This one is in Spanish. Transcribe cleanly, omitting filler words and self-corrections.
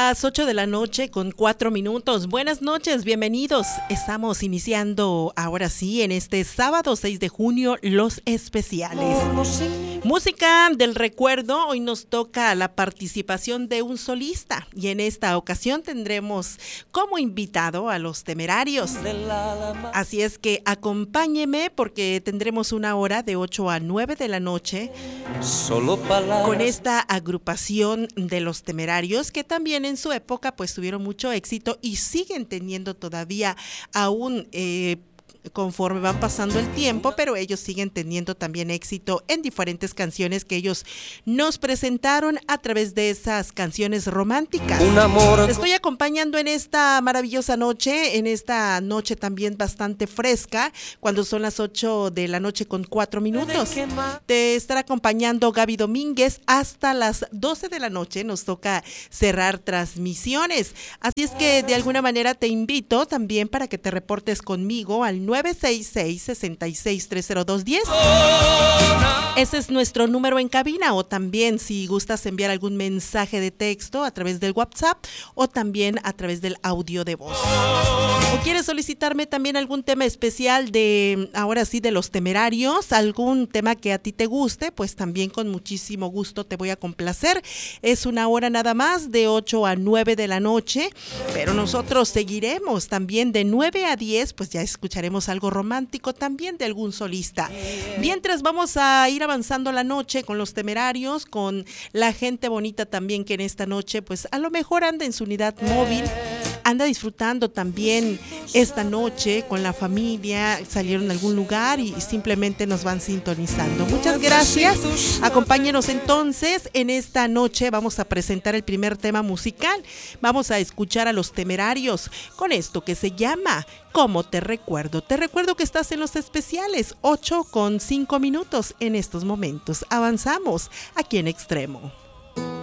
las 8 de la noche con 4 minutos. Buenas noches, bienvenidos. Estamos iniciando ahora sí en este sábado 6 de junio los especiales. Música del recuerdo. Hoy nos toca la participación de un solista y en esta ocasión tendremos como invitado a Los Temerarios. Así es que acompáñeme porque tendremos una hora de 8 a 9 de la noche con esta agrupación de Los Temerarios, que también en su época pues tuvieron mucho éxito y siguen teniendo todavía aún conforme van pasando el tiempo, pero ellos siguen teniendo también éxito en diferentes canciones que ellos nos presentaron a través de esas canciones románticas. Te estoy acompañando en esta maravillosa noche, en esta noche también bastante fresca, cuando son las 8 de la noche con 4 minutos. Te estará acompañando Gaby Domínguez hasta las 12 de la noche, nos toca cerrar transmisiones. Así es que de alguna manera te invito también para que te reportes conmigo al 966-6630-210. Ese es nuestro número en cabina, o también si gustas enviar algún mensaje de texto a través del WhatsApp o también a través del audio de voz. O quieres solicitarme también algún tema especial de, ahora sí, de Los Temerarios, algún tema que a ti te guste, pues también con muchísimo gusto te voy a complacer. Es una hora nada más de 8 a 9 de la noche, pero nosotros seguiremos también de 9 a 10, pues ya escucharemos algo romántico también de algún solista. Mientras vamos a ir avanzando la noche con Los Temerarios, con la gente bonita también que en esta noche pues a lo mejor anda en su unidad móvil, anda disfrutando también esta noche con la familia, salieron a algún lugar y simplemente nos van sintonizando. Muchas gracias. Acompáñenos entonces en esta noche. Vamos a presentar el primer tema musical. Vamos a escuchar a Los Temerarios con esto que se llama ¿Cómo te recuerdo? Te recuerdo que estás en los especiales 8 con 5 minutos en estos momentos. Avanzamos aquí en Extremo.